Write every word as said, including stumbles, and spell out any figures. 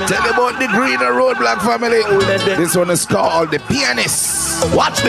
Tell about the Green Road Black family. This one is called The Pianist. Watch this.